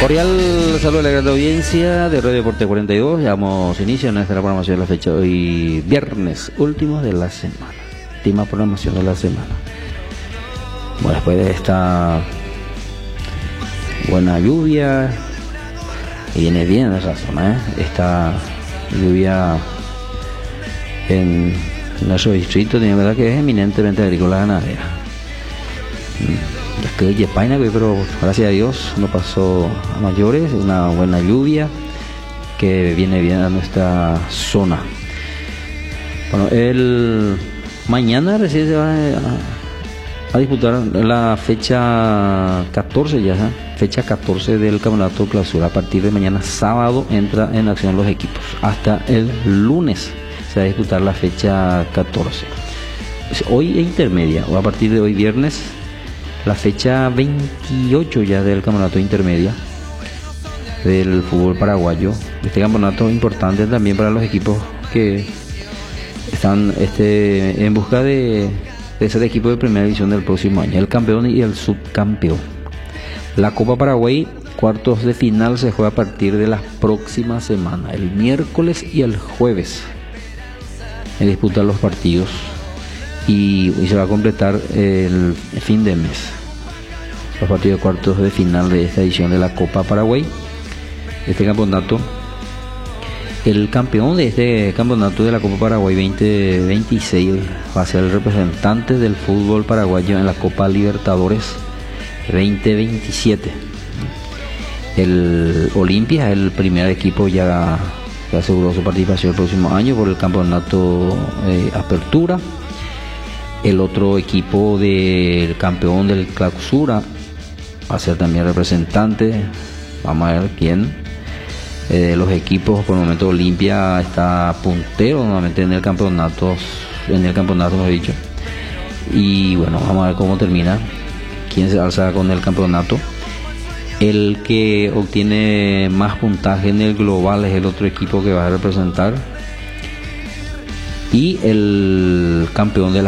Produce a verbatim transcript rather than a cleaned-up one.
Cordial saludo a la gran audiencia de Radio Deporte cuarenta y dos. Damos inicio a nuestra programación de la fecha hoy, viernes último de la semana. Última programación de la semana. Bueno, después de esta buena lluvia, y viene bien en esa zona, ¿eh? Esta lluvia en nuestro distrito, tiene verdad que es eminentemente agrícola ganadera. Es que Yepaina, pero gracias a Dios no pasó a mayores, una buena lluvia que viene bien a nuestra zona. Bueno, el mañana recién se va a, a disputar la fecha catorce ya, ¿eh? fecha catorce del campeonato clausura. A partir de mañana sábado entra en acción los equipos. Hasta el lunes se va a disputar la fecha catorce. Hoy es intermedia, o a partir de hoy viernes, la fecha veintiocho ya del campeonato intermedia del fútbol paraguayo. Este campeonato es importante también para los equipos que están este, en busca de, de ser equipo de primera división del próximo año, el campeón y el subcampeón. La Copa Paraguay, cuartos de final, se juega a partir de la próxima semana, el miércoles y el jueves se disputan los partidos. Y, y se va a completar el fin de mes los partidos de cuartos de final de esta edición de la Copa Paraguay, este campeonato. El campeón de este campeonato de la Copa Paraguay veinte veintiséis va a ser el representante del fútbol paraguayo en la Copa Libertadores veinte veintisiete. El Olimpia es el primer equipo ya que aseguró su participación el próximo año por el campeonato eh, Apertura. El otro equipo del campeón del clausura va a ser también representante. Vamos a ver quién. Eh, los equipos, por el momento Olimpia está puntero nuevamente en el campeonato, en el campeonato mejor dicho. Y bueno, vamos a ver cómo termina, quién se alza con el campeonato. El que obtiene más puntaje en el global es el otro equipo que va a representar. Y el campeón de la